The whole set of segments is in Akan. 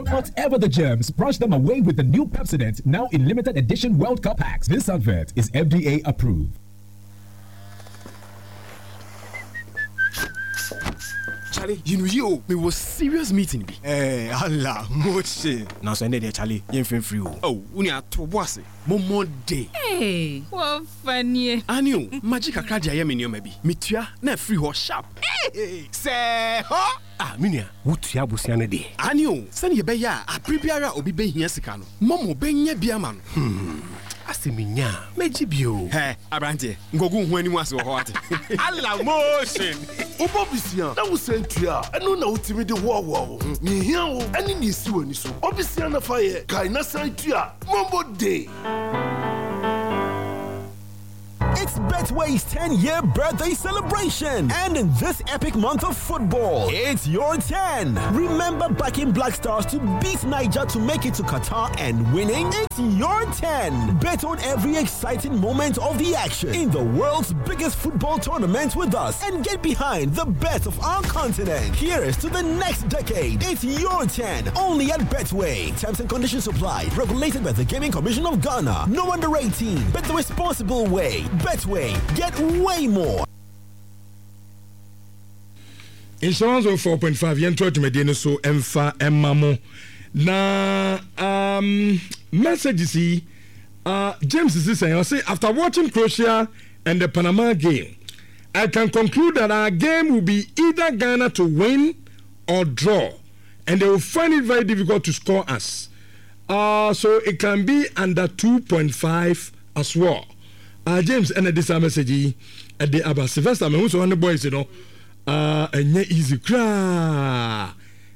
Whatever the germs, brush them away with the new Pepsodent, now in limited edition World Cup packs. This advert is FDA approved. Charlie, you was serious meeting. Allah, moche. Now send it, Charlie. You ain't free. Oh, unia to bossy. Momo day. Hey, what funny. I knew magic akradia yemi maybe. Mitua na free ho sharp. Hey, say ho. Minia, wutia busiane day. I knew. Send ye beya a prebiara obi be here sikano. Momo benye biaman. Asiminya, mejibio. Hey, Abrante, ngogu hwani mwaso hot. Allah motion. Obobisia, na wo sentua, eno na utimi de wo. Ni hia wo, ani ni si wani so. Obisia na faye, kai na sentua, Mombo Day. It's Betway's 10-year birthday celebration. And in this epic month of football, it's your 10. Remember backing Black Stars to beat Niger to make it to Qatar and winning? It's your 10. Bet on every exciting moment of the action in the world's biggest football tournament with us and get behind the best of our continent. Here's to the next decade. It's your 10. Only at Betway. Terms and conditions apply. Regulated by the Gaming Commission of Ghana. No under 18. Bet the responsible way. Betway, get way more. Insurance of 4.5 yen to Medina so emfa emamo na messages James is saying, I say after watching Croatia and the Panama game, I can conclude that our game will be either Ghana to win or draw, and they will find it very difficult to score us. So it can be under 2.5 as well. James, and this message at the Abba Sylvester, I'm also on the boys, you know. And easy cry.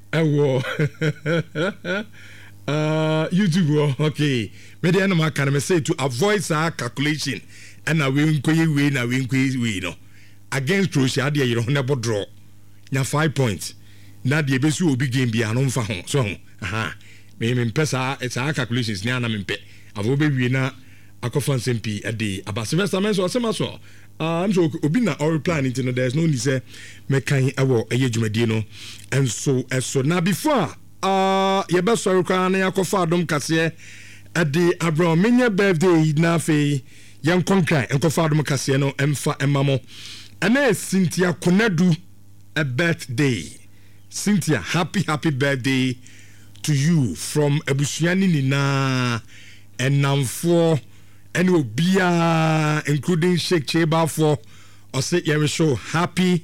YouTube, okay. Maybe I can say to avoid our calculation, and I will win, you know. Against Croatia, you don't never draw. Now 5 points. Now the best will be game be an for home. So, maybe pesa, it's our calculations. Now I'm in pet. I will be winner. Akofan SMP a day about Sylvester Menso Semaso. I'm so Obina or planning to know there's no need say Mekai Awo a Yejumedino and so now before Yabasa Rukana Yakofadum Cassia at the Abraminia birthday Nafe Young Conkai and Kofadum Cassiano Emfa and Mamo and then Cynthia Konedu a birthday. Cynthia, happy birthday to you from Ebusiani Nina and now for and will be including Sheikh Cheba for or say you show happy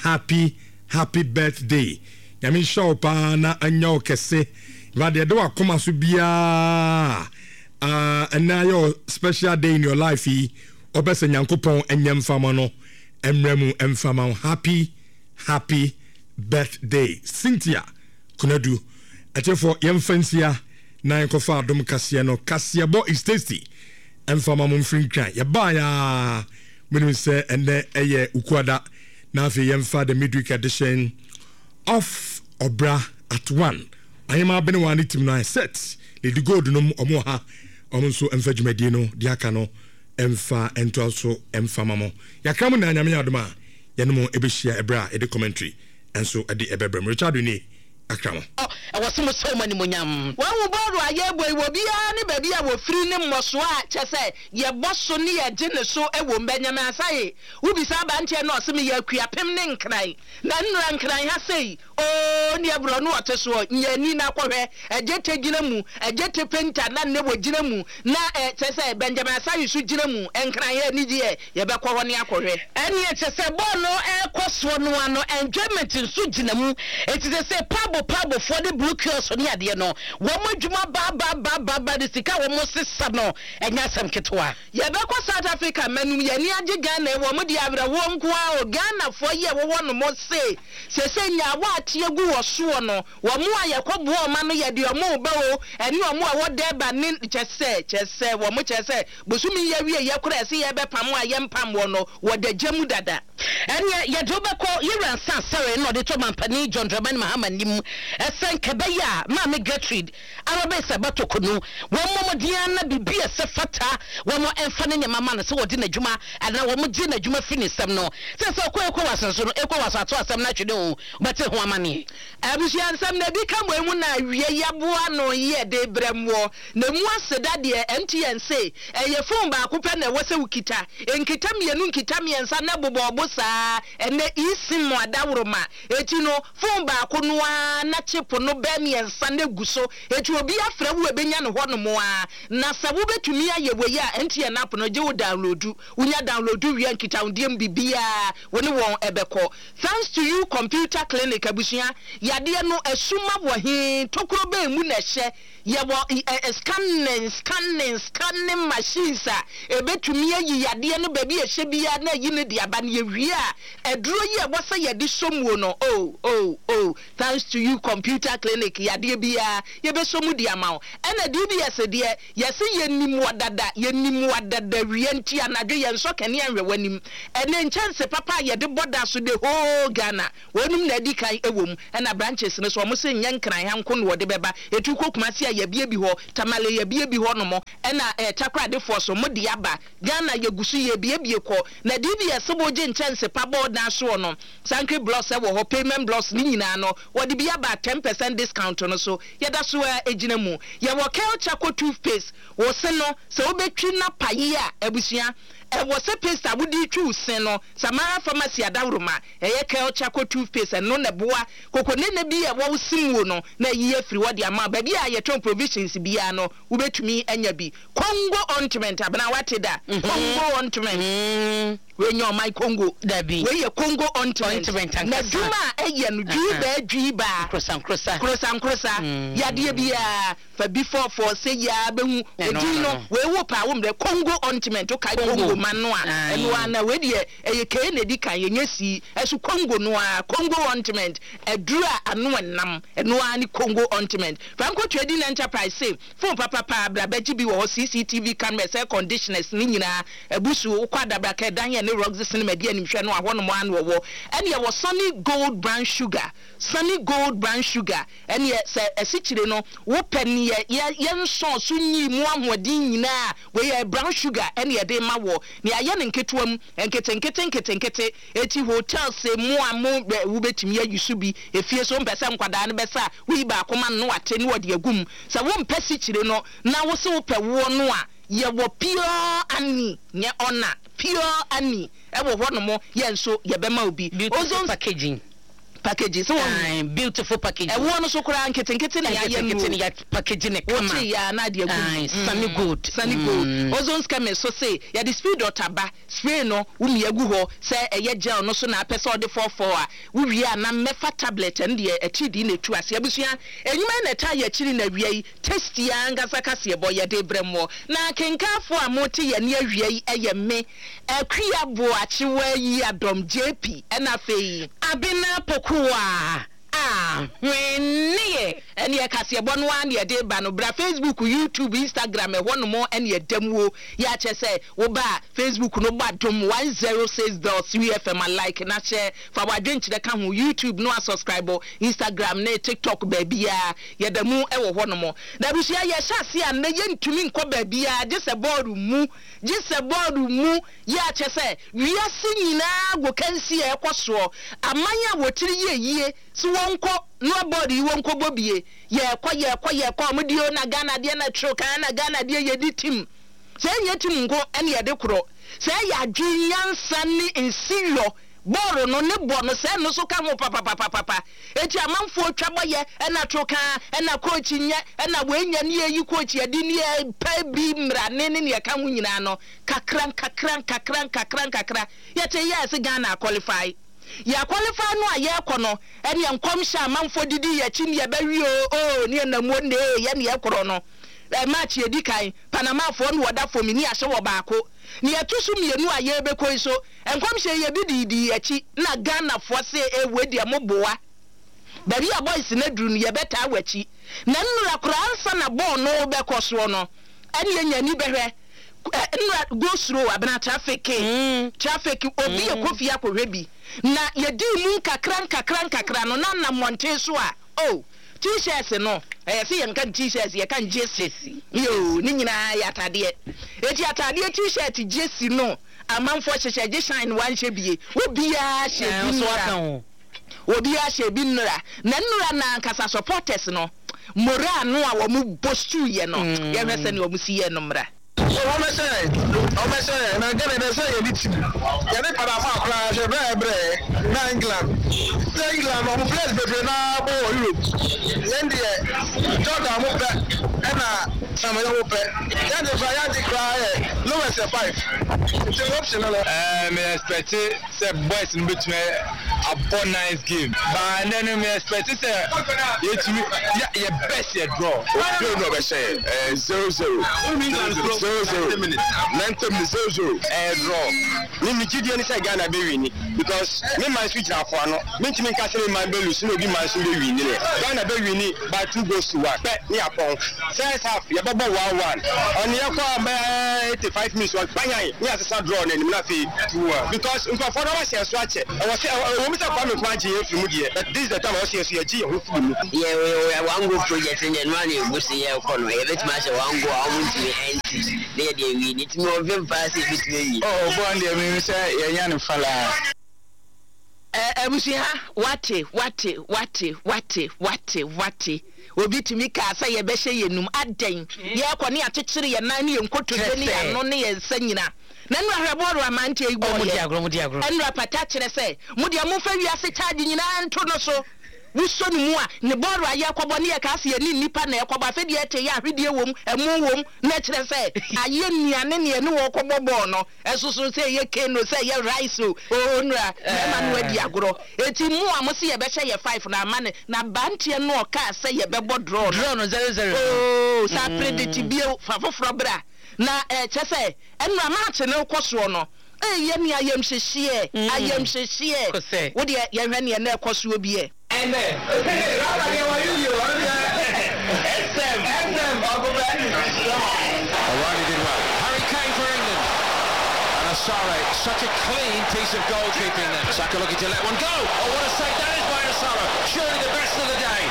birthday. Yami show pa na anyo kese but the do akoma so bia and now your special day in your life obese nyankopon enyem fama no emremu emfama happy birthday Cynthia Kunadu atefo yemfansia na enkofa adom kasia no kasia bo is tasty emfama mum frinkan ya ba ya when say and eye ukwada na afi yemfa the midweek edition of Obra at 1 I am abene one team 9 sets Lady Gold no omo ha omo so emfa dwumadi no di aka no emfa ento so emfa mamo ya kam na nyame adoma ye no ebehia ebra e de commentary enso e de ebebrem Richard ni akramo I was so many munyam. One will borrow a year boy will be any baby. I will free them Moswa, Chase, ye boss so near dinner so a woman Benjamin say, who be Sabanti and not some year queer pimning cry. Nan ran cry has say, oh, near brown water so, near Nina Quare, a jet ginamu, a jet painter, none never ginamu, na Chase, Benjamin say you should ginamu, and cry any dear, ye back one yakore. And yet, Chase, bono, air cost one enjoyment in Sujinamu, it is a say pabo for the blue curls on the no. Woman Juma Baba, the Sika almost sano, and Yasam Ketwa. Yabako South Africa, Manu Yania Ghana, woman Diabra won't go out Ghana for ye one more say. Say, what Yagu or Suono, Wamua Yakobo, Manu Yadia Mo, and you are more what there but nin just say, what much I say. Busumi Yavi Yakura see Ebe Pamwa Yam Pamono, what the Jamudada. And yet, Yadobako, you ran San Sarah, no, the Toman Pani, John Draman Mahamanimu, esen kebeya ma me Gertrude arabe sabato kono wo momodia na bibia se fata wo mo emfa ne mama na se wodi na dwuma ana wo mo gi na dwuma fini sem no se ekwa wasanso no ekwa wasato asem na twede o bete ho amane abusia nsem na bi ka mo emu na wie yaboa no ye de bremwo na mu aseda de NTNC eye phone ba ko pe na wo se wukita enkita mienu nkita miensa na bobo saa ene isin mo adawroma eti no phone ba ko no na chip no be miensa na guso eti obi afra wo ebenya no ho no mo a na sabu betumi ayewe ya NTN app no je wo download unya download wi nkita ndiem bibia woni won ebeko thanks to you computer clinic abusia yade no esuma wo he tokro be mu na hye ye wo scanning machines a ebetumi ayi yade no ba bi ehye bia na yi ne dia ba na yewie a eduro ye wo se yade somuo no oh thanks to you computer clinic yade bia ye be somu dia ma ena DBS de ye se yenim wadada wienti anadwe ye nso kane anwe wanim ene nchance papa ye de boda so de ho Ghana wonum na di kan ewom ena branches ne so mo se nyankran hanko no de beba etu kokumasi ye bia bi ho tamale ye bia bi ho no mo ena takra de force mo de aba Ghana ye gusu ye bia ko na DBS boje nchance pa boda so no sankre blocks e wo ho payment blocks ni nyina no wo de bia ba 10% discount no so ye da so ejina mu ye wo Kelchako toothpaste wo se no se obetwi na paye a abusia wo se paste abudi twu sen no Samara pharmacy adawroma eye Kelchako toothpaste no ne boa kokone na bi e wo simwo no na yi afiri wo de ama ba bi a ye ton provisions bia no wo betumi anya bi Congo ointment abana wateda Congo ointment we nyo my Congo dabi we ye Congo ointment na duma eye no dwiba krosa yade bia fa before for say ya behu edino we wo pa wo mde Congo ointment o kai Congo manoa eno ana we de eye kai na di kan ye nyasi esu Congo no a Congo ointment edura anu enam eno ani Congo ointment Franco Trading Enterprise say phone papa bra baji bi wo CCTV cameras air conditioners ni nyina ebusu ukwada bra ka dan ye ne Roxy cinema dia nimhwe no ahono mo an wo ene ye wo Sunny Gold Brown Sugar ene ye se esichire no wo pen ye nso so nyi mu ahodin nyina we ye brown sugar ene ye de ma wo ne aye ne nketuam nkete eti hotel se mu amu wo betimi ayusu bi efie so mpese nkwada ne besa wi ba akoma no ate ne wode agum se wo mpesi chire no na wo se wo pe wo no a ye wo pure ani ne ona pure ani e wo ho no mo ye nso ye be ma obi ozone packaging so beautiful packaging e won so kura nkete na ya packaging ne kama ya na de agum sunny gold ozone scam so say ya the speed otaba spray no wumi agu ho say eye gel no so na pese ode 44 a wi a na mefa tablet and de achidi na tu ase abusua enyuma na ta ya chiri na wiai test ya ngasa kase boy ya de bremo na kenkafo a moti ya ne awiai eye me akua bo achiwa yi adom JP na fei abina pokuwa when any kase bon wan ye de ba no bra Facebook, YouTube, Instagram e wono mo ene edamwo ya che say wo ba Facebook no ba dom 106.3FM like na share fa wadwenchi de ka ho YouTube no subscribe Instagram na TikTok ba bia ye damu e wo wono mo da bi sia ye hyase a na ye ntumi nko ba bia je se board mu ya che say wiase nyina go kansi e kwaso amanya wotiri ye so wonko nobody wonko bobie ye kwa omudio na Ghana de na troka na Ghana de ye di team se nye team nko ene ye de kro se ya dwunyansa ni insiro boro no ne bo no se no so ka ho papa eti amanfo twaboye ena troka ena coach nye ena wenya ne yi coach adi ne pa bi mra ne ka ho nyina no kakran yete yes Ghana qualify ya qualify no aye kono ene enkomhya amanfo didi ya chi ne bawi ne na mo ne ye ne ekoro no match ye dikan Panama fo no woda fo mi ni ahye wo baako ne atusu mienu aye bekoi so enkomhya ye bididi ya chi na Ghana fo se ewedi amoboa bari a boys na duru ne ye beta awachi na nnura kransa na ball no bekoso no ene anyani behwe nra go slow abna traffic obi e kofi akohwe bi na yedi mu kakran no na monte so a oh t-shirts no see yɛn kan t-shirts yɛ kan jerseys yo ni nyinaa yɛ atade eti atade t-shirt jersey no amanfo hyehyɛ je shine wan hye bie obiaa hye bi no obiaa hye bi nnura na nnura na nkasa supporters no moral no a wo mu bostu ye no ye hwese ne wo mu si ye no mra o me say na gebe na say ye biti ye ne para ma akra je bre na England o place bebre na bo Europe then the Jordan mo pe na sama yo pe ya de fa ya de cry no se 5 it's an option me expect say boys in between a bon nice game but then me expect say you best you draw you know be say 0-0 90 minutes 0-0 draw me kidi ni say Ghana be win because me man switch na for no me ntimi nka say man be lose no be man so be win Ghana be win by 2 goals to 1 ni apon first half ye bobo 1-1 on ye kwa 85 minutes one banyan ni asesa draw na ni na fi 2-1 because nko for no say so ache we me say kwa me kwa je efi mu de but this is the time I say so ye ji ye ho fu mu ye we wango project ni no na egusi ye ko no ye bet ma say wango a mu ntimi enti they dey win it no vim pass it between oh boy dey me say ye nya ne fala ebusia wate obi timi ka say ye be hye yenum adan ye kwone akyekere ye nan ye nkotoje ne ya no ne ye sanyina na nu ahweboro amante igbo ye enra pata kire say mu de mo fa wiase charge nyina nto no so wuso ni mu a ne boro aye akobo ne ye ka se ye ni nipa na ekobo afedi ete ya ahwedie wom emu wom na kire say aye nuane ne ne wo kobo bo no esusu say ye keno say ye rice o onra na ma no adi agoro eti mu a mo se ye be hye ye 5 na amane na bantie no o ka say ye be bo draw no 0-0 oh sa predict bio fa foforo bra na chese enra match ne koso no ye mi ayem hyehye wo de ye hwe ne na koso obi e and then O'Reilly did well. Harry Kane for England. And Asare, such a clean piece of goalkeeping there. Saka looking to let one go. Oh, what a save that is by Asare. Surely the best of the day.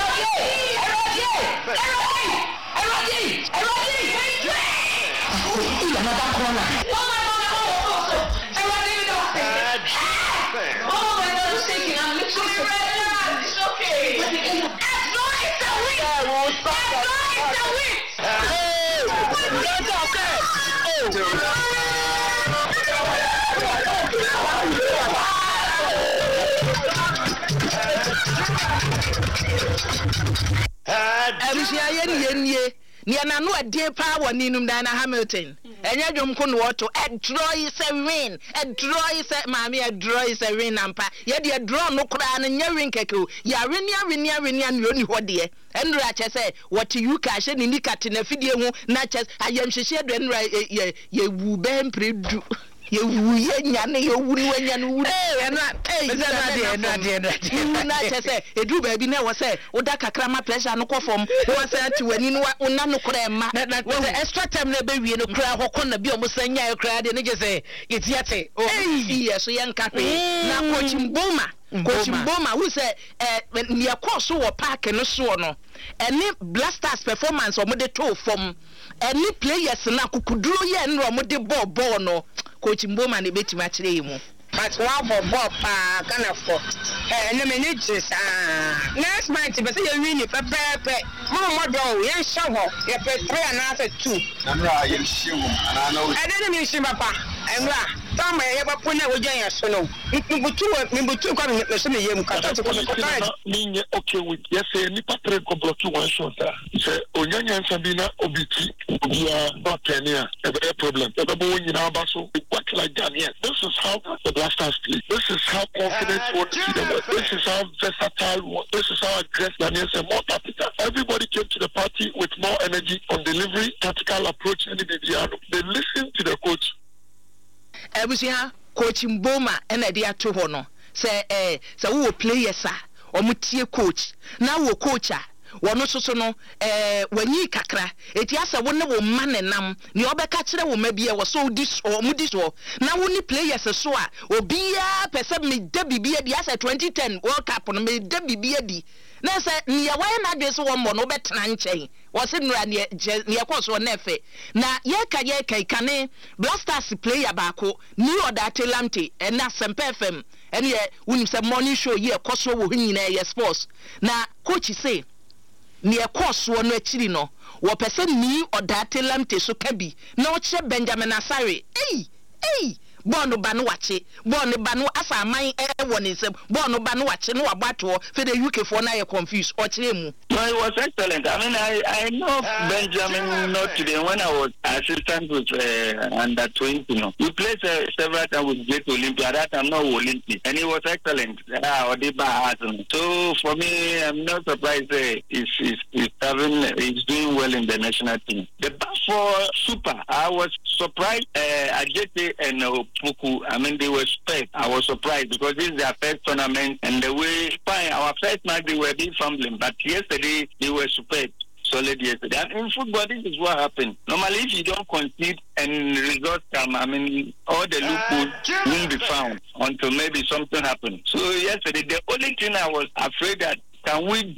Nia na no ade pa wa ninum Dana Hamilton enye dwom ko no to draw is a win mami a draw is a win ampa ye de draw no kra na nya win keke ya wenia no ni hode enra che say what you ka hye ni kate na fidie hu na che ayam hye do enra ye wu be mpredu ye wu ye nyane ye wu ni wanya no wu na che say edu ba bi na wo say oda kakra ma pressure no kofom wo say ati wani no una no kra ma wo say extra time na be wie no kra hokon na bi o mo sanya kra de ne je say yetiate yes so yan kape na Coach Mboma who say near course wo park no so no any Blasters performance o mo de to from any players na kukuduro ye no mo de ball no Coach Mboma ne betima akire yi mu but one for ball pa kana for no me need this next match be say you win pepe mo do ye show ho ye pe 3 and 2 amra ye shiwo ana no e dey me shi papa emra tama ye ba pona wo jan ya so no mbutu kwa me so me yem kata to ko ni okay with yes ni patre ko block one shot say onyanya nsabina obiti obia not tenia e problem e bo nyina ba so what like Daniel. This is how the Blasters play. This is how confident one see them. This is how versatile one. This is how aggressive Daniel said more tactical. Everybody came to the party with more energy on delivery, tactical approach, and they listened to the coach. Ebusia Coach Mboma ena dia to ho no. Say wo players a omutie coach. Na wo coach a wono soso no wanyi kakra eti asa wo ne wo manenam ne obeka kire wo mabie wo so dis o mudi so na wo ni players so a obia pese me da bibia di asa 2010 World Cup no me da bibia di na say ne why na dwe so won mo no betena nchen wo se nura ne course won nefe na ye kane Blasters player baako ni oda telamte na Sempe FM ene ye unim se morning show ye koso wo nyina ye sports na coach say ne course wo no akiri no wo pese ni oda telamte so kabi na o che Benjamin Asare Bono banu wache bono banu asa man e woni nsem bono banu wache no wabato for the UK for na you confused o kire mu. No, it was excellent. I mean, I know Benjamin not today when I was assistant with under 20. You know, he played several times with Great Olympia. That time no Olympic, and he was excellent. So for me, I'm not surprised. He's doing well in the national team. The back for Super, I was surprised. Ajete and Puku, I mean, they were spared. I was surprised because this is their first tournament, and the way our first match they were being fumbling, but yesterday they were superb, solid yesterday. And in football, this is what happened. Normally, if you don't concede and results come, I mean, all the loopholes will be found until maybe something happens. So yesterday, the only thing I was afraid that can we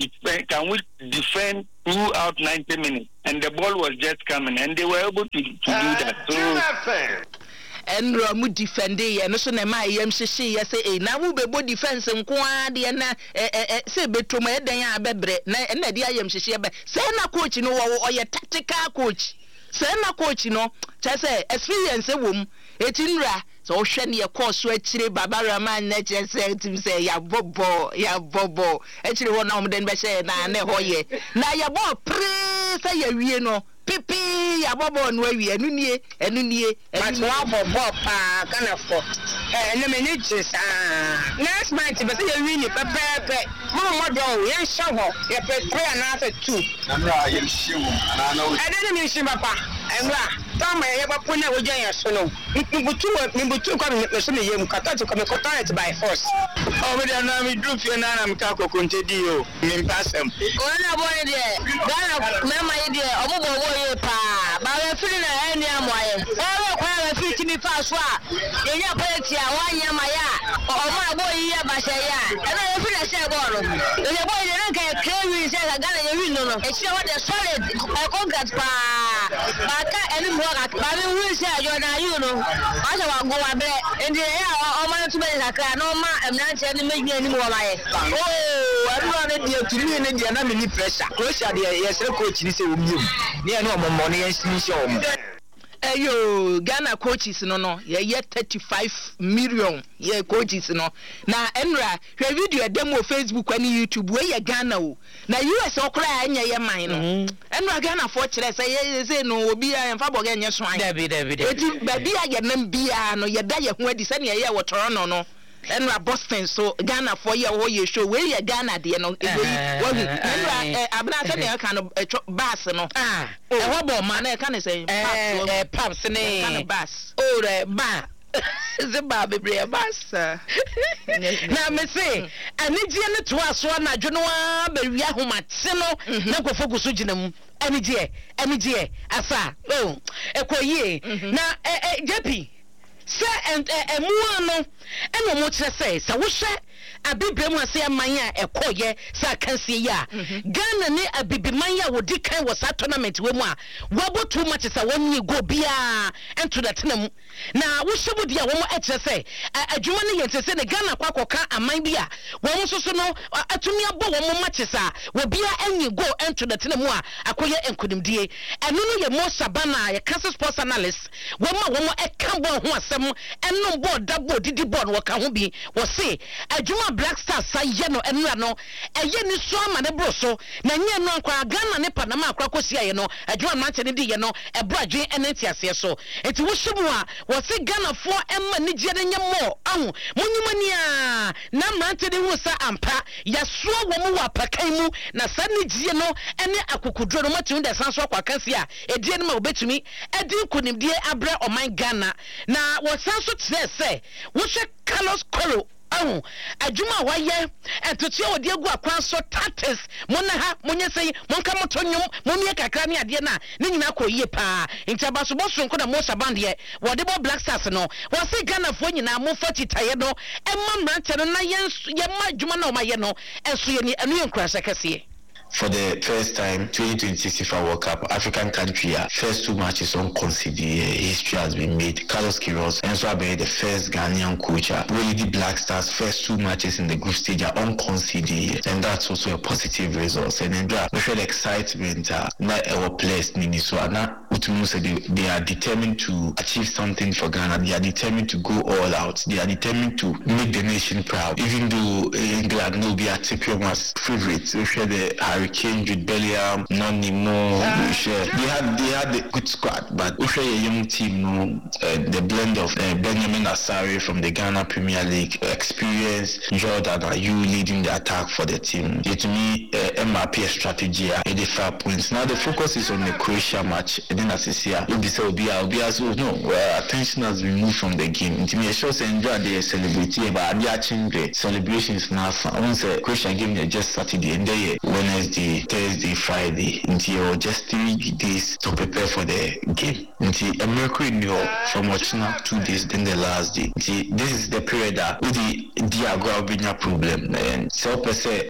defend throughout 90 minutes, and the ball was just coming, and they were able to do that. So. And Ramu defend ye no so na ma yem hyehyɛ ye say na wo bebo defense nko ade na say betom e dan abebre na de ayem hyehyɛ be say na coach no wo ye tactical coach say na coach no che say experience wom etinra so wo hwɛ ne ye course akire Baba Rahman na che say tim say ya bobo akire ho na om den be hye na ho ye na ya bo pre say ya wie no pipi ya bobo no awie enu nie matwa bobo pa kana fo na me ni jisa next match be say ya win pepepe mo do ye hye ho ye pe 3 and 2 na ye hye wo na na wo ede ni hye papa enra tama ye papo na wo jan so no mbutu kwa me so me yem kata to come contact by force we dey na me do fie na me ka kokonte di o me mpasem ona boy de gana mema ye de obobo wo pa ba we firi na eni amoye o kwa we firi kimi fa so a ye nya party a wanya ma ya o ma boy ye ba she ya e na we firi na she ball no ye boy de na ka crewi she ga gana ye win no e she wa de solid congrats pa ka eni mo ga ba we win she ajo na you no asa wa go wa bre ndi ya o ma to be sakra no ma emnanche ni megnya ni mo wa ye everyone dey tiri ni dey na me ni pressure Croatia dey yes coach ni say o mi ni no mo ni yan sin show mo Eyo Ghana coaches no ye 35 million ye coaches no na enra hwe video demo Facebook and YouTube we ye Ghana o na US okra anya ye man no enra Ghana for kire say no obi a emfa boga nya so an eti baby a ye nam bia no ye da ye ho adi sane ye wo Toronto no enra Boston so Ghana for ye wo ye show we ye Ghana de no wahu enra abna sane ye kan bass no e ho bo man e kan say paps ne kan bass ore ba Ziba bebre bass na me say anigye ne to aso na dwono a ba wi ahomate no na ko focus gina mu anigye asa ekoyie na JP se emu no eno mo kire say sa wo hwe abibrem ase aman a ekoye sa kansie ya Ghana ne abibiman ya wodi kan wo sa tournament we mu a wabo too much sa wonni go bia ento da tenam na wo hyebu dia wo mo ekire say adwuma ne yente se ne Ghana kwakoka aman bia wo mo soso no atumi abo wo mo match sa wo bia enyi go ento da tenam a akoye enkodimdie eno no ye mo sabana ye cancer sports analyst wo mo eka bo ho asem eno bo dabo didi bo no ka ho bi wo se adwuma Black Stars sa ye no enra no eye ni so ama ne bro so na nye no akwa Ghana ne Panama akwa kosia ye no adwuma mante ne di ye no ebradwen enenti ase so enti wo hyimu a wo se Ghana fo emma ni je ne nyemo ahu munyumani a na mante ne hu sa ampa ya so wo mu wa pakan mu na sa ne gie no ene akukudro no matun de san so akwa kanse a edie ne ma obetumi edi kunimdie abra oman Ghana na wo san so kire se wo hwe Carlos Coro Oh, adwuma waye entoto odi egu akwan so tactics mona ha monye sei monka motonyom momie kakra ne ade na ne nyina koyie pa ntabaso boso nko na Musa Bande wode bo Black Stars no wose Ghana fo nyina mo fati taye no emma mrante no na yemma adwuma na o maye no enso ye ni enu yenkura sekese. For the first time, 2026 FIFA World Cup, African country, first 2 matches on concede, history has been made. Carlos Queiroz, and so the first Ghanaian coach, really the Black Stars, first 2 matches in the group stage are on concede, and that's also a positive result. And then we feel excitement, not our players, they are determined to achieve something for Ghana. They are determined to go all out. They are determined to make the nation proud. Even though England will be a Tipioma's favorites, we share the Hurricane, Jude Bellingham, Noni Mo. They had a good squad, but we share a young team. The blend of Benjamin Asare from the Ghana Premier League, experience, Jordan Ayew leading the attack for the team. To me, MRP strategy, 85 points. Now the focus is on the Croatia match. And then as you see, attention has been moved from the game. To me, it shows enjoy the celebration, but they are changing celebrations now. Once the Croatia game is just Saturday, and then Wednesday, Thursday, Friday, until just 3 days to prepare for the game. Until a mercury from watching 2 days, then the last day. This is the period that with the Diago problem. And so per se.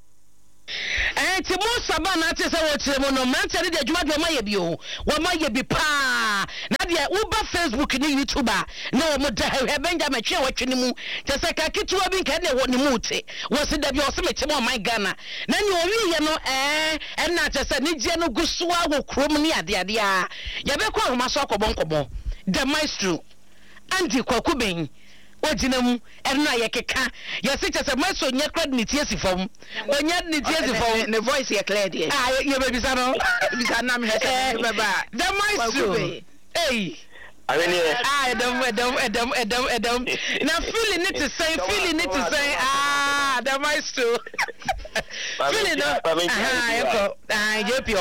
Ti Musa Bande ate se wo kire no mante de adwuma de maye bi o wo maye bi pa na de uba Facebook ni YouTube na wo mo da he Benjamin twe wo twene mu te se ka kituwa bi nka de wo ni mu te wo se da bi o se meche mo man Ghana na ni o wi ye no na te se ni je no gusoa wo krom ni ade ade a ye be ko ahoma so akobonkobo the maestro Andy Kwakuben Ojinam erna yekeka yesi chese maso nya credit ni tiesi fom onya ni tiesi fom the voice ye clear there ye baby sano bisa na me hese baba the maestro hey Edom na feeling it to say the maestro feeling no JP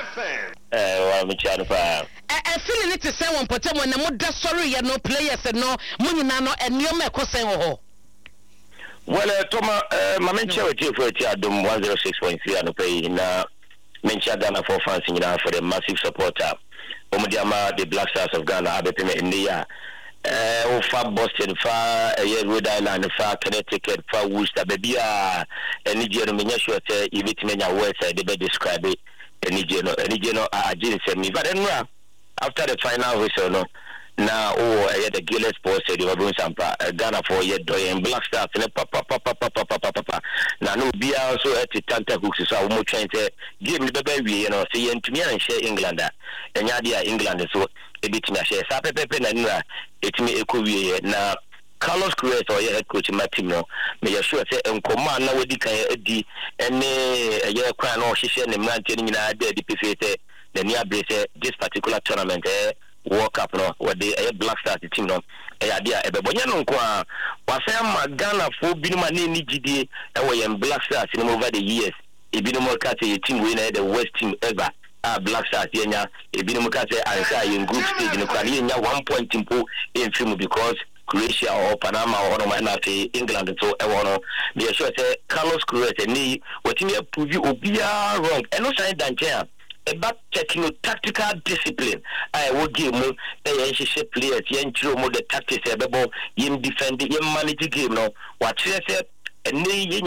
feeling it to say one potem when mo da sorry ya no players no mo nyina no eniom ekosen ho. Well, Toma, my mention with you for Adom 106.3 and pay na mention Ghana for fans for the massive supporter. Omudiama, the Black Stars of Ghana, Abepime India. Far Boston, far Rhode Island, far Connecticut, far Worcester, baby, and Nigeria, sure say if it's many words, they better describe it. And Nigeria, I didn't say me, but then after the final whistle, no. Now, the Gilles Sports said you were doing some Ghana for your doy and Black Stars and papa. Now, no, be also at the Tanta Hooks, so I'm trying to give me the baby, you know, see, and to me and share England, and Yadia England, so a bit in a share. Sapepe and it's me a career now. Carlos Queiroz or head coach in my team, no, may I sure say, and command now with the and a year crown or she said, and maintaining in a dead defeated the near brace this particular tournament, World Cup no where the Black Stars team no idea ebebonya no kwa wasema Ghana for binuma ni gidi we Black Stars in over the years ebinuma kate team we na the worst team ever Black Stars yenya ebinuma kate ansa in group stage no kwa yenya 1 point impo in film because Croatia or Panama or no man England so e wono be sure say Carlos Queiroz ni wetimi prove obia wrong and no sign danger about checking tactical discipline. I will give more players, the tactics, defend, manage the game. No, what she said, and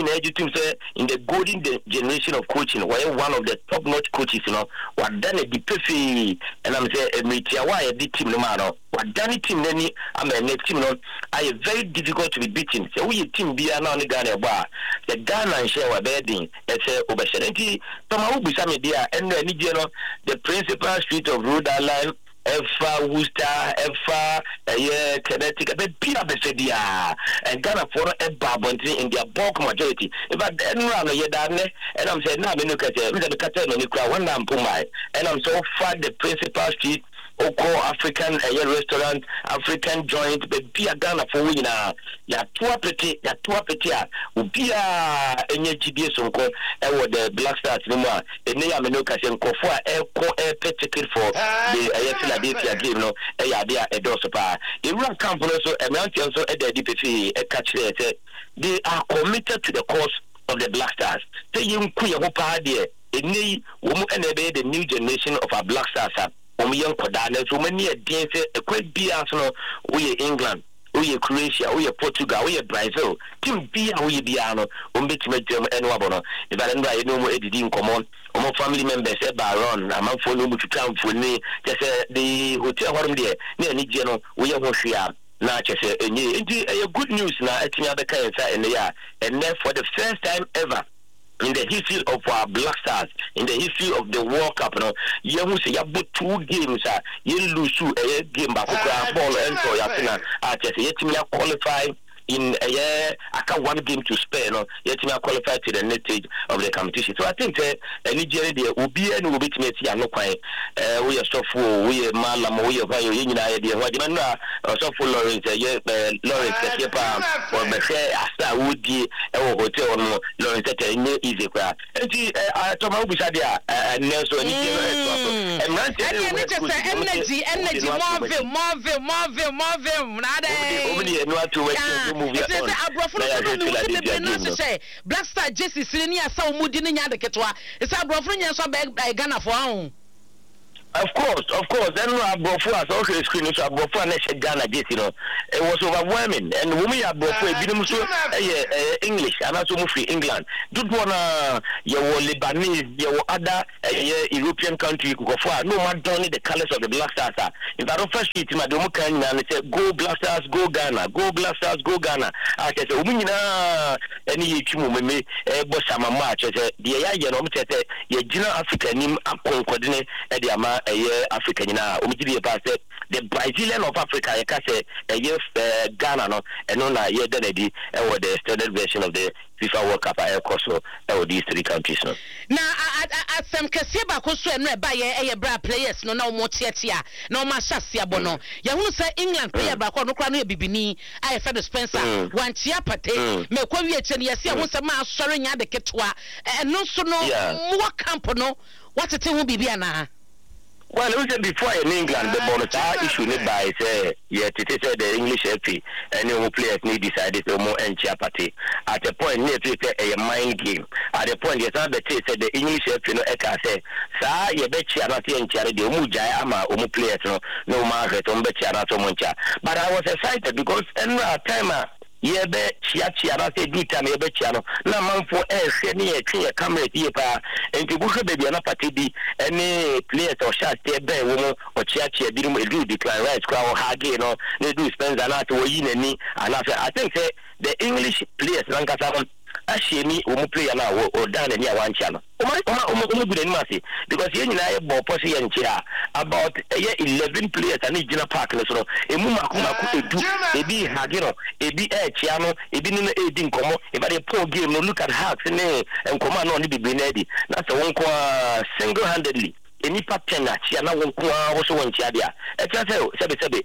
in the golden generation of coaching, where one of the top-notch coaches, you know, what done it, the and I'm saying, why the team, no matter what done it, team, then I'm a next team, I very difficult to be beaten. So we team be an only Ghana bar, the Ghana and share a bedding, let's say, over 70, Tomahu Busami dear, and the principal street of Rhode Island. Efa Worcester, Efa Connecticut, but Pia Besedia and Ghana for a Babonti in their bulk majority. If I didn't run a yedane, and I'm saying, now, look at the Catalan, one lamp, and I'm so far the principal street oko African restaurant, African joint, but be a Ghana for winner. Ya tua pete a ubia enye GBS onko the Black Stars no more. Ene ya meno kase nkofo a ticket for the Philadelphia game no ya dia edoso pa. The run camp no so emanti so the DPF catch they are committed to the cause of the Black Stars. Say you kuya ho pa de ene wo mu enebe the new generation of our Black Stars. Young Kodana, so many a quite be as no we England, we Croatia, we Portugal, we Brazil, Team B, we Biano, Umbitimate and Wabono. If I don't know more editing common, or more family members, Baron, a month for no to come for me, just the hotel home there, near Nigeno, we are Hoshia. Now, just a good news now, it's another kind in the year, and then for the first time ever. In the history of our Black Stars, in the history of the World Cup, you know, you have 2 games, you lose a game back ball and so you have qualified in a year, I can 1 game to spare, yet you are qualified to the next stage of the competition. So I think Nigeria will be and will be to me, we are so full, we are Malam, we are Union idea, what you know, so full Lawrence, Lawrence, or Bechet, Asta Woody, Hotel, Lawrence, easy. And I told my Bisadia, and Nelson, Black Star Jesse Senior saw Mudini Yadeketwa. It's our brother so by Ghana for home. Of course. Then we have brought for us okay screen so I brought for an Ghana Jesse, it was overwhelming. And when we have brought for English and also free England. Don't wanna your Lebanese, your other European country go for no matter only the colors of the Black Stars. In that first street, my Domokan and say go Black Stars, go Ghana, go Black Stars, go Ghana. I said, any me Bosama match. I said, the General Africa nim coordinate at the African the Brazilian of Africa, I can say Ghana and on a year the standard version of the FIFA World Cup or these 3 countries. Now, at some Kasiba Kosu and by bra players, no more Tiatia, no more Shasia Bono. Yahu say England player back on Ukraine Bibini, I said Spencer, one Tiapate, Mekoviach and Yasia was a man sorry at the Ketwa, and no so no more campono. What a thing will be Biana. Well, it was before in England, the bonus issue by say, it is the English FP, and new players need decided to more and Chiapati. At a point, near to a mind game. At a point, yes, the English FP, no, Eka say, Sir, you bet Chiarati and Charity, Mujaya, Ama, Umu players, no market, Chiarato Moncha. But I was excited because, and time, Yebe Chiara say Dita Nebe Chiano, Naman for any clear camera here, and to book a baby and a party, any players or shot there, bear woman or Chiachi, didn't do decline rights, crowd, Hagino, they do spend a lot to win any, and I think the English players, Lancaster. Ashimi play now or down near one channel. Because you know about 11 players and each park so a Muma do a be Hagino, a be a channel, a be in a ding como, if I poor game, no look at Hacks and command only be Benedi. That's a one single handedly. Any partner, Chiana won't also want Chadia. Sabe,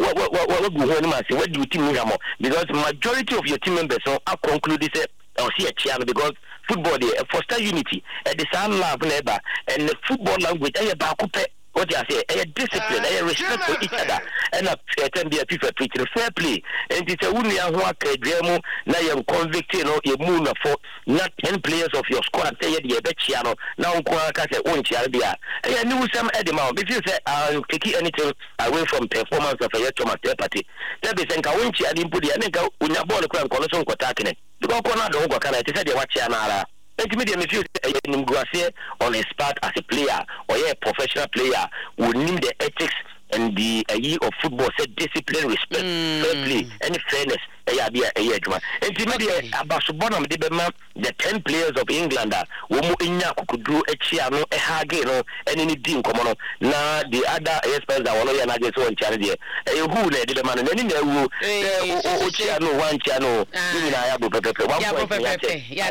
what do you think? Because majority of your team members are concluded or see a channel because football foster unity at the same love neighbor and the football language what I say, a discipline, a respect for each other, and a be a people preaching fair play. And it's a only a work a demo, now you're convicted or you moon for not 10 players of your squad, say you bet Chiano, now Quaka own Chiabia. I knew some Edema, if you say I'll take anything away from performance of a Yatoma party. That is, and I won't I didn't put the Aneka when you bought a crown, Coloson Kotakine. The Gokona don't go, can I say what Chiana? If you on his part as a player or a professional player would need the ethics and the year of football, said discipline, respect, fair play, and fairness. idea ejuma enti me de abasobonam de be ma the 10 players of England wo mu nya kokudru echia no hage no ene ni di nkomo no na the other experts that wono ya na je so nchare de who na de be ma no nani na wu o chia no one chia no ni na ya bo pepe 1 point ya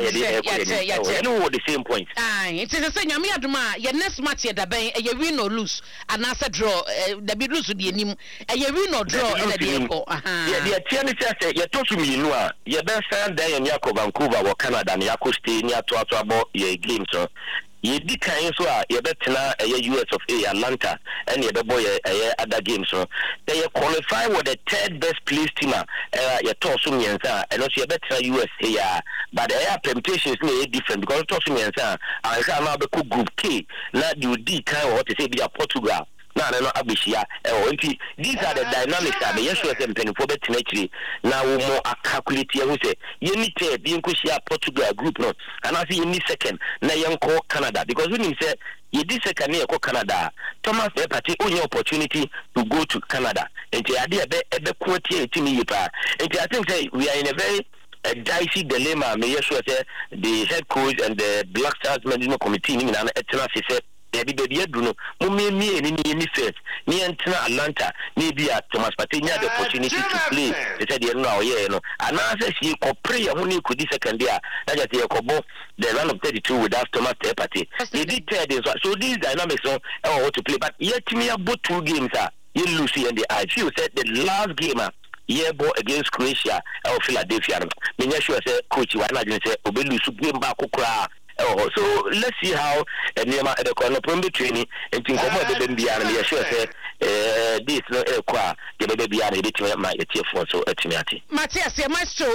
no the same point it is say nyame aduma ye next match da ben ye win or lose and answer draw da be lose de enim ye win or draw and de eko ye tie ni say ye to su mi nu a ye be san dan ye yakọ Vancouver wo Canada na yakọ stay ni ato abo ye game so ye di kan so a ye betena US of A Atlanta and ye be boy other games so they qualify with the third best placed team ye to so miensa and also ye betena US here but their permutations may different because to so miensa and say na be group K na di kan what to say be Portugal na no abishia enti these are the dynamics that yes we say mpenifo betina chiri na wo mo calculate ye say ye ni te bi nkoshia Portugal group no and I see ye ni second na ye nko Canada because when him say ye di second ye ko Canada Thomas Partey only opportunity to go to Canada enti ade ebe quote ye timi ye pa enti I think say we are in a very dicey dilemma me yes we say the head coach and the Black Stars management committee ni na etena say baby eduno mumie ni first ni entina Atlanta ni bia Thomas Partey nya the opportunity to play they said you know yeah no and now say she ko pray who ni could second there that just you ko the round of 32 without Thomas Partey they did third so these dynamics what to play but yet me about 2 games you lose and I feel said the last game ball against Croatia or Philadelphia me sure say coach why not say obelu su game back kura. Oh, so let's see how Nema the corner from training and think about the Bia and sure say this no qua the baby are bit my for so etimiati. Matthias Maestro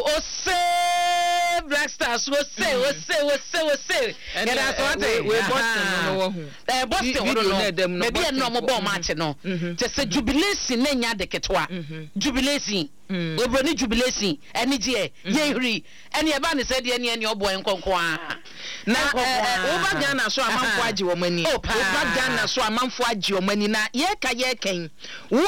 say Black Stars say and that's what we Boston maybe a normal ball match no just a jubilation nenya de ketwa jubilation Obroni jubilation any je yehri any eba said any oboy nkonkwa na oba Ghana so amanfo agi wo mani oba Ghana so amanfo agi wo mani na ye ken wo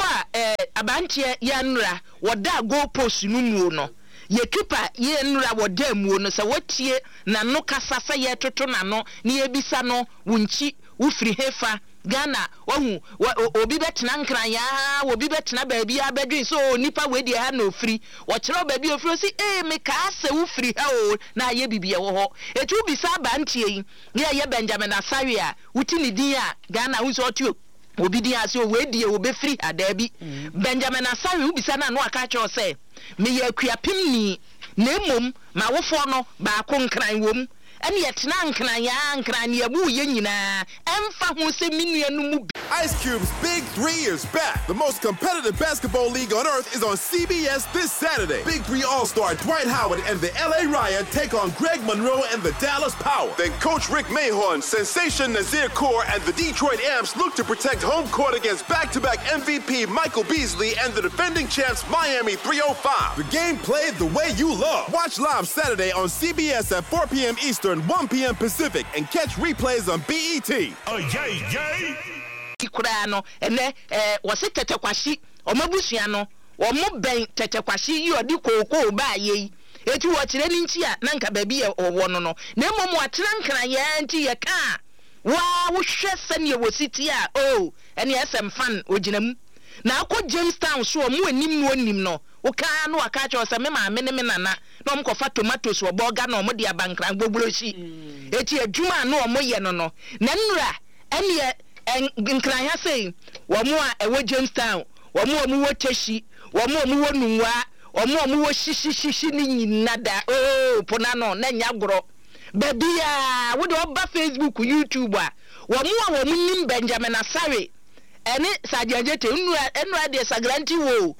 abantie ya nura woda goal post no mu no ye keeper ye nura woda mu no se wotie na no kasa se ye toto na no ne ye bisa no wunchi ufiri hefa Ghana wahu obi betena nkran ya obi betena baabi abedwin so nipa we de ha na ofiri wo kire baabi ofiri si me ka ase ufiri ha o na ye bibie wo ho etu bi sa ba ntie yi ye Benjamin Asare a wuti ni din a Ghana wo so otu obi din ase o we die obe free adabi Benjamin Asare wo bisa na no aka che o se me ye akuapim ni na emom ma wofo no ba ko nkran wom and yet nankran ya nkran ya bu ye nyina emfa ho se minuanu mu Ice Cube's Big 3 is back. The most competitive basketball league on earth is on CBS this Saturday. Big 3 All-Star Dwight Howard and the LA Riot take on Greg Monroe and the Dallas Power. Then Coach Rick Mahorn, Sensation Nazir Kaur, and the Detroit Amps look to protect home court against back-to-back MVP Michael Beasley and the defending champs Miami 305. The game played the way you love. Watch live Saturday on CBS at 4 p.m. Eastern, 1 p.m. Pacific, and catch replays on BET. Oh, yay! Kurano ene wose tetekwashi omabusua no omo ben tetekwashi yi odi kokoo ba ye eti wo kire ni nchi a na nka ba bi ye owo no no na emom atena nkran ye nti ye ka wa wo hwe sane wo siti a ene SM fan oginam na akọ Jamestown so omo anim no wo ka no aka cha ose me ma me ne me nana na omo kofa tomatoes wo boga na omo de abankran gbogbuloshi eti adwuma na omo ye no no na nnura ene nkran ya say womo a ewo Jamestown womo wo teshi womo wo nunwa womo wo shishi ni nyinada pona no na nya goro babia wo de oba Facebook YouTube a womo nim Benjamin Asare ene Sajajete enura de sagranti wo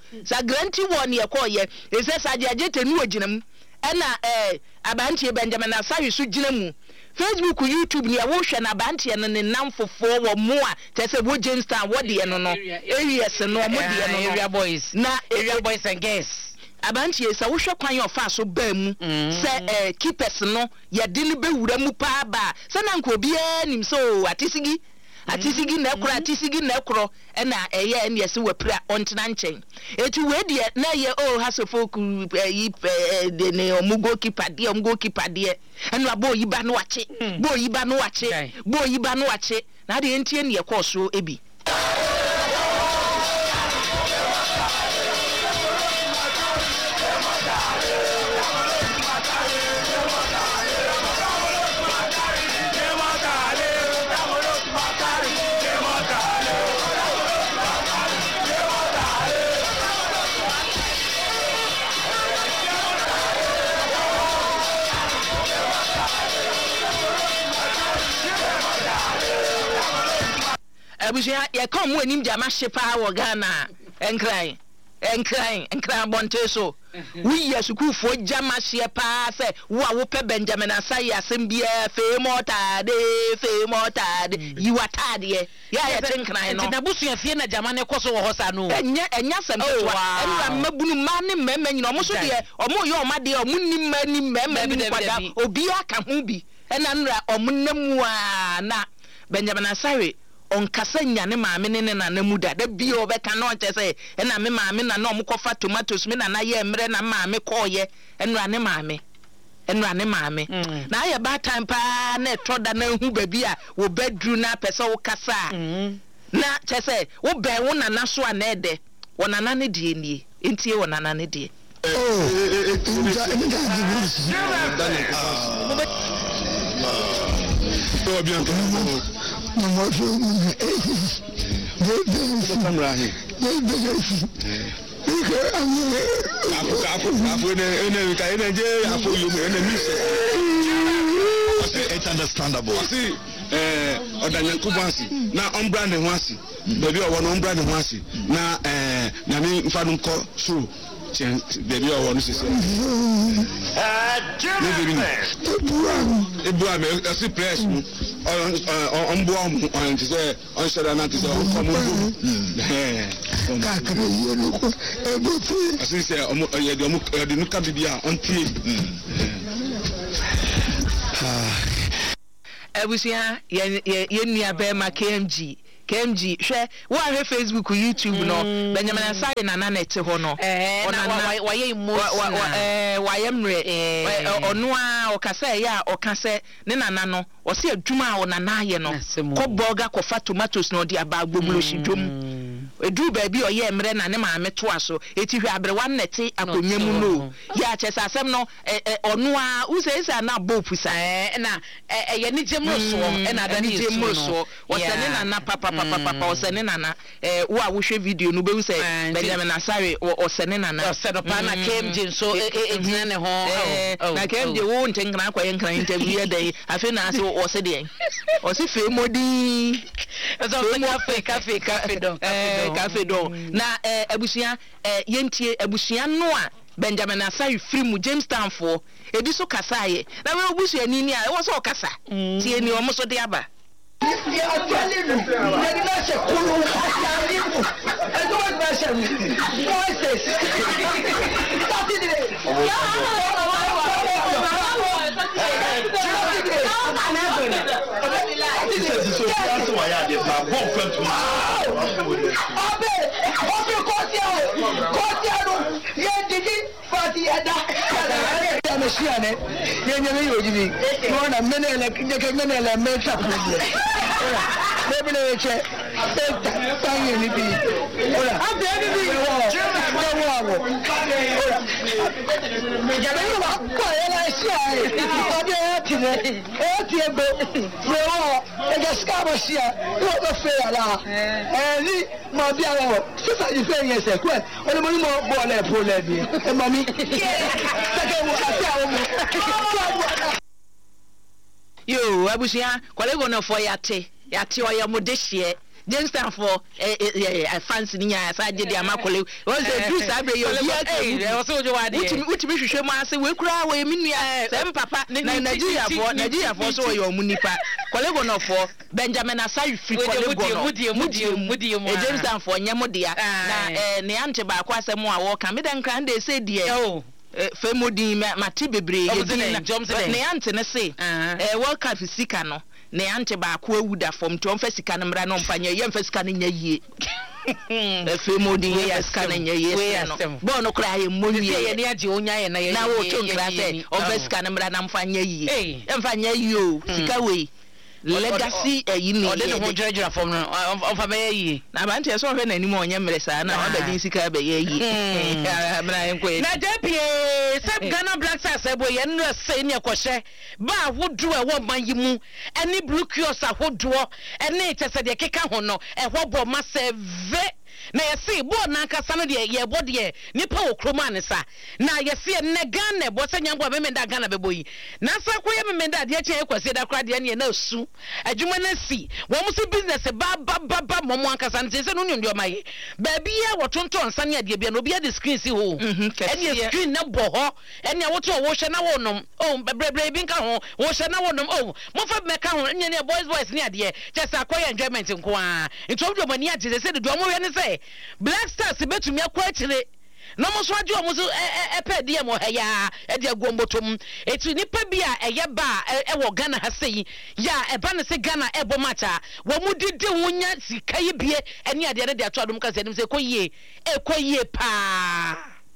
ne yekoye ese Sajajete nu oginam ena abantie Benjamin Asare su ginamu Facebook YouTube ni awhwe na bantie no ne namfofo wo mo a tese wo Jamestown wo de no areas no mo de no area boys and girls abantie sa wohwe kwan yo fa so ba mu se keepers no ye de ne bewura mu pa ba se na nko bia nim so atisigi atisigi na ekro na eye na yesi wapra ontena nchen etu we de na ye hasofo ku yi de ne omugo keeper de enu abo yiba no wache bo yiba no wache na de entie ne yekoso ebi abusia ye come when him jama shepa wo Ghana enkran bonte so we yesuku fo jama shepa se wo a wo pe Benjamin Asai asem bia fe motade you atade ye tenkran no na busu afie na jama ne koso wo hosa no enya sempewa enra mabunu ma ne mmemme nyina omo so de omo ye omade omo ni mmemme ni kwada obi aka ho bi ena nra omo namu na Benjamin Asai on kasa nyane maame ne na namuda da bi obeka na onche se na me maame na no mkofa tomatoes me na ye mre na maame koye enura ne maame na aye ba time pa na etoda na hu baby a wo bedru na pese wo kasa na chese wo be wo nana so anede wo nana ne die nie entie wo nana ne die It's understandable. Na ombra ne hwasi baby o won ombra ne hwasi na na me mfa no ko so baby o won sese ebua me asi press on to say on shada na to say on come kakre yelo ko eboti asi say ye de no ka bibia on tie abusia ye nua be ma KMG hwe wo ahwe Facebook YouTube no Benjamin Asai na net ho no ona waye emotion waye mre ono a okasa ya okase ne nana no o se adwuma a ona na ye no ko burger ko fa tomatoes no di aba agboglo shidwom edu ba bi o ye mre na ne maame to aso eti hwe abre wan nete akonyam no ya chesa asem no ono a usesa na bopusa na ye ni jemro so na da ni jemro so o se ne nana papa o se ne nana wo a wo hwe video no be wu se Benjamin Asai o se ne nana o se do pa na KMG so ejina ne ho na KMG wo ntenkran akwa nkran interview ye dey afi na ase o se dey o se fe modi so cafe don na abusia yentie abusia no a Benjamin Asai free mu Jamestown for edi so kasa ye na we obusia ni ni a wo so kasa tie ni o mo so de aba Messiane, yenye yojibi. Mwana menele menele meta problem. Maybe they check. Thank you, Nibi. Ora. Ante Nibi. Wo. Jabe wa ko ela sia. Ode atire. Etiebo. Wo. Ega skaba sia. Wo fe ala. Ni mo bi awo. Sisa di fe yen se ko. Oni mo ni mo bo le problem bi. E mami. Sake wo ati awo mo. Yo, abusia, kolego no for yate oya modeshie. Jamestown for fancy niya asa je di amakole. O se do sabre yo bia o se ojo wade. Utimi hwehwe mu ase we kura we minua sem papa na Nigeria for so yo munipa. Kolego no for Benjamin Asai free kolego no. Jamestown for nyamodia na ne ante ba kwa asem a wo ka me den kran de se die. Femodi mati bebre ne ante ne se World Cup sika no ne ante ba ko awuda fom to mfa sika no mra no mpanya ye mfa sika no nya yie efe modi ye sika no nya yie no bo no kra ye monwie ye ne age onya ye na ye na wo to nkra se mfa sika no mra na mfa nya yie mfa nya yie o sika we legacy yini o de ho jira fom no mfa be yi na ba ntia so hwe na anim onye mre sa na o be sika be yi abra enko na jepie sep Ghana Black Stars ebo ye no se ne kwhye ba hodo e wo man yi mu eni blue kiosk ahodo eni tese de keka ho no e ho bo ma seve na yesi bo na nkasa no de ye bo de nipa wo kroma ne sa na yesi ne Ghana bo se nyambo be menda Ghana be boyi na sa ko ye menda de che kwase da kra de ne na su adwuma na si wo mu si business ba mo nkasa ne se no nyo ndio mai ba bia wo tonton nsa ne de bia no bia de screen si ho eni screen na bo ho eni wo to wo hwe na wo nom o bebre bi nka ho wo hwe na wo nom o mo fa me ka ho enya ne boys ne ade che sa ko ye enjoyment nko a nto do mani ade se de do mo we ne se Black Stars betumi akwa akire no mo so age o mo so epede mo heya e de agombotom etu nipa bia eye ba e wo Ghana ha sei ya e ba ne se Ghana e bo matcha wo mu dide wonya sika yi bie ene ade de ato adom ka se nim se koyie e koyie pa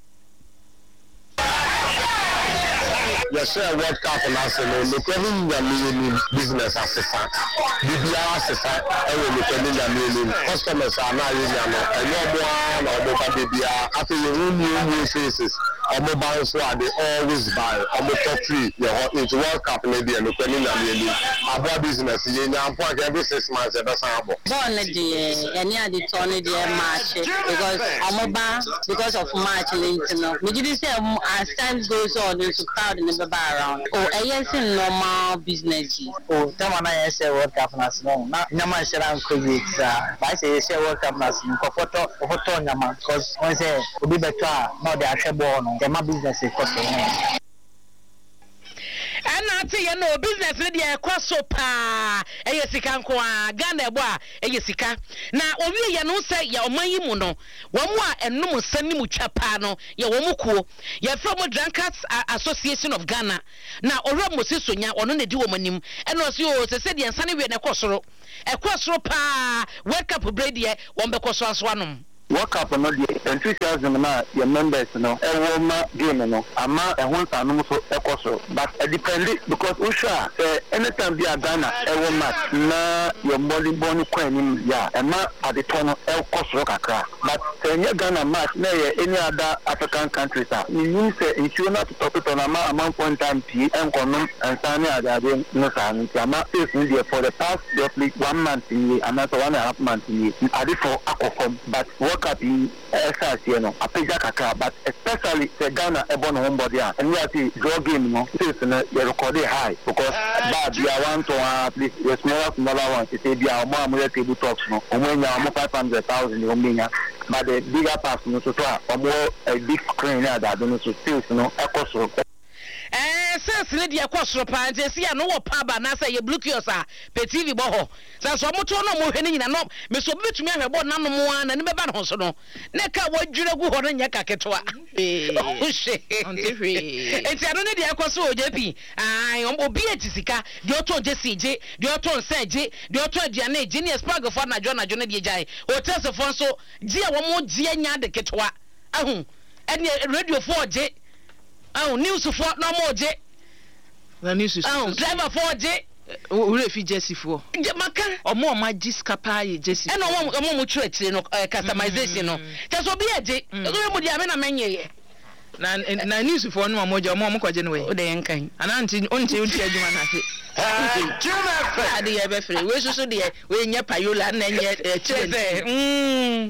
Yes, World Cup national. Look, every business assistant, BBR assistant, every customers are now using and your one or BBR. After you new faces, or mobile so they always buy or top free. Into World Cup maybe and look about business. You know, every 6 months. Born any of the Tony March because of March, you know. We say as time goes on, it's crowd in the around. Oh, I yes in normal business. Oh, Tamana yes World Cup national. Na nyama shara create. I say yes World Cup national. Photo nyama because when say obi better no dey ashebo no. Dem business e cost. ana ate ye no business ne de ekwaso pa eye sika nko a Ghana ebo a eye sika na owie ye no se ya oman yi mu no wo mu a enum sanim twa pa no ye wo mu kuo ye from Drinkers Association of Ghana na owura Mosisonya ono ne di wo manim eno se o se de nsane wie ne kwosoro ekosoro pa World Cup bread ye wo be kwosoro aso anom World Cup no the enthusiasm na your members no e ma game no ama e ho nsanu so ekoso but it depend because usha anytime be a Ghana e match na your body kwanim ya e ma adetono e koso kakra but any Ghana match na any other African countries are you say issue na to talk to na ma point time p enkono nsane adade no san ama face media for the past roughly 1 month and another 1.5 months adifo akofom but World Cup SRC no apeja kakra but especially the Ghana ebon homebody and we see draw game no this na you record high because bad you want to at least the smaller ones it be our more table talks no omenya mo 500,000 omenya but the bigger pass no so more a big screen that no so still no ekoso sense ne de ekosoro pa nte sia no wo pa ba na say ye blue kiosk a pe TV bo ho say so moto no mo hwe ne nyina no me so betumi ahwe bo na no mo an na ne be ba no so no ne ka wo dwure gu ho no nya kaketoa o she onte hwe enti ano ne de ekosoro ojepi ai obi etisika de oto jesije de oto nsaje de oto aduane eje ne spag fo na jona ne de jai hotel fo so ji a wo mo ji anya de ketoa ahu ene radio fo je ahu news fo no mo je the news is driver for je we refi Jesse for maka omo ma jiska pa ye Jesse e no omo mu church no customization no just be aje so mo dia me na menye ye na news for no mo je omo ko je no we o de nkan ana nti onti adwuma na se ade ye be free we susu de we nya payola na nya chese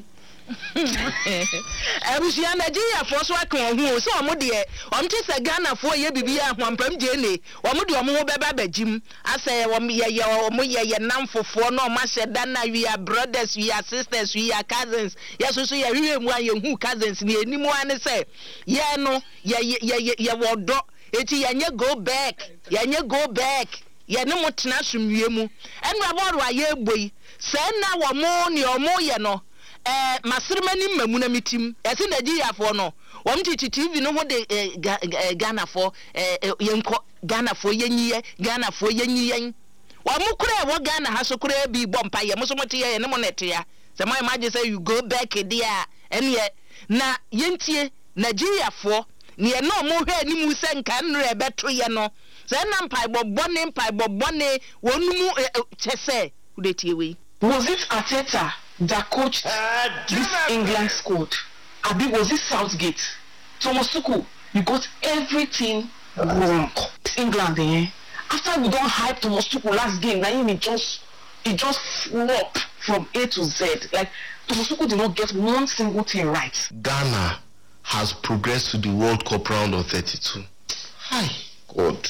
Ebusia Nigeria for so akon hu so omo de omche se Ghana for ye bibia hwampam je ne omo de omo beba bajim ase omo ye namfofo no ma sheda na we are brothers we are sisters we are cousins yes so ye hwe mu an ye hu cousins ni enimu an se ye no ye wodo eti ye go back ye ne mutena sumwie mu enu abodo aye egboi se na wo mo ni omo ye no masirmani mamuna mitim ese Nigeria for no wom TV no ho de Ghana for yenko Ghana for yenyiye Wa mu kura wo Ghana ha so kura bi bompa ye mo so mote ye ne mo nete ya. Se my imagine say you go back there and ye na yentie Nigeria fo ne no mo hwe ni mu se nka nre beto ye no. Se na mpai bobone wonu mu chese udetie we. Was it Arteta that coached this England squad? Abi was it Southgate? Thomas Tuchel, you got everything wrong. England, after we don't hype Thomas Tuchel last game, now he just flop from A to Z. Like Thomas Tuchel did not get one single thing right. Ghana has progressed to the World Cup round of 32. Hi, God.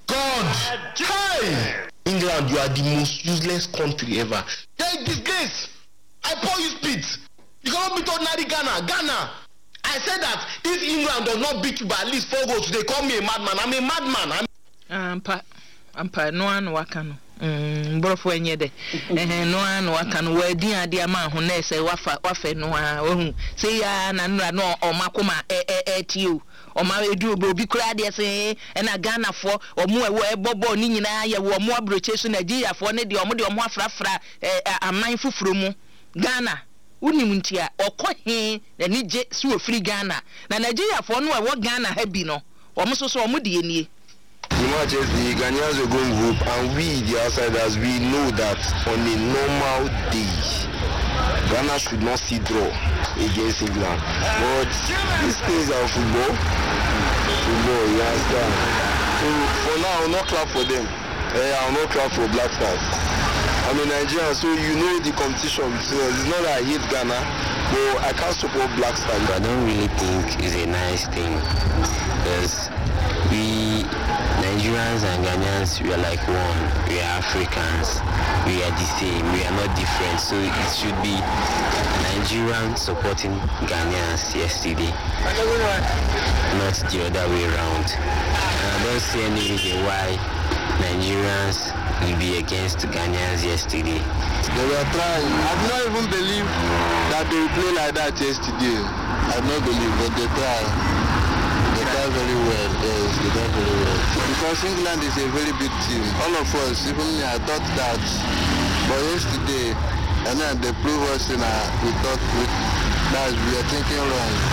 Hi! England, you are the most useless country ever. You're a disgrace. I pour you spit. You cannot beat ordinary Ghana. I said that if England does not beat you by at least 4 goals, they call me a madman. I'm a madman. Ampa no an wakano. Mbrofo enye de. No an wakano we din ade ama ho na ese wafa no a ohun. Say ya na nra no o makoma tiu. O ma edu obi kura de se na Ghana fo o mu ebobo ni nyina ye wo mu abroche so Nigeria fo ne de o mu de o mu afrafra aman fufuro mu Ghana unim ntia okohe na nije si ofiri Ghana na Nigeria fo no wo Ghana ha bi no o mu so o mu de enie. The match is the Ghanaians will go in group, and we, the outsiders, we know that on a normal day, Ghana should not see draw against England. But these things are football, you understand. So for now, I will not clap for them. I will not clap for Black Stars. I'm a Nigerian, so you know the competition between us. It's not that I hate Ghana, but I can't support Black Stars. I don't really think it's a nice thing, because we Nigerians and Ghanaians, we are like one. We are Africans. We are the same. We are not different. So it should be Nigerians supporting Ghanaians yesterday, not the other way around. And I don't see any reason why Nigerians will be against Ghanaians yesterday. They were trying. I do not even believe that they will play like that yesterday. I do not believe, but they try. They done very well, yes, they done very well. Because England is a very big team. All of us, even me, I thought that. But yesterday, and then they proved us in we thought we were thinking wrong.